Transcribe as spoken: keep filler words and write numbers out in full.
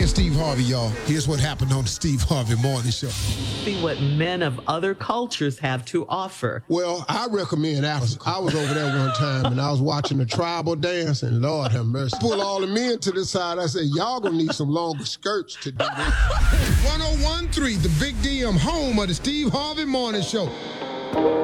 again, Steve Harvey, y'all. Here's what happened on the Steve Harvey Morning Show. See what men of other cultures have to offer. Well, I recommend Africa. I was over there one time, and I was watching the tribal dance, and Lord have mercy. Pull all the men to the side. I said, y'all gonna need some longer skirts to do this. one oh one point three, the Big D M, home of the Steve Harvey Morning Show.